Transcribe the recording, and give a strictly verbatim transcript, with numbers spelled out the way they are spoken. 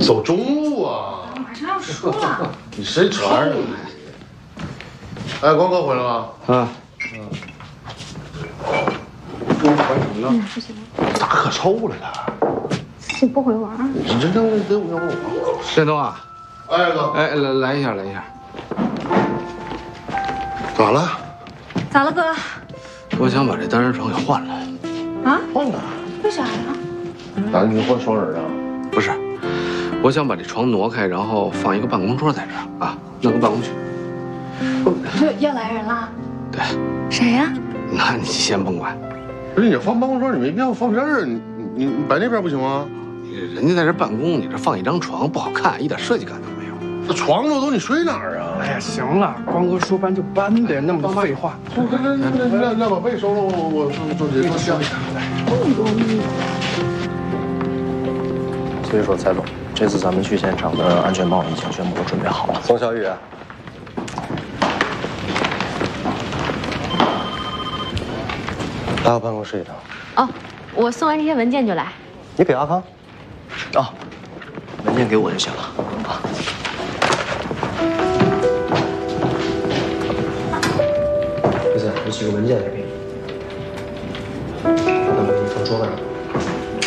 走中路啊！ 马上要输了。 你谁传的？哎，光哥回来了。 啊。 嗯。 给我回什么呢？ 不行， 咋可臭了他？ 自己不会玩。 你这这得我要我。 振东啊。 哎哥。 哎，来来一下，来一下。 咋了？ 咋了哥？ 我想把这单人床给换了。 啊？ 换了？ 为啥呀？ 咋你换双人啊？ 不是，我想把这床挪开，然后放一个办公桌在这儿啊，弄个办公区。 这要来人了？ 对。 谁呀？ 那你先甭管。 不是你放办公桌，你没必要放这儿，你你你摆那边不行吗？ 人家在这办公，你这放一张床不好看，一点设计感都没有。 那床都都你睡哪儿啊？ 哎呀，行了，光哥说搬就搬，别那么多废话。 那那那那那把被收了，我我我做做做下。 所以说，蔡总，这次咱们去现场的安全帽已经全部都准备好了。 宋小雨，来我办公室一趟。 哦，我送完这些文件就来。 你给阿康？ 啊，文件给我就行了啊。 这次有几个文件来给你，把它们放桌子上。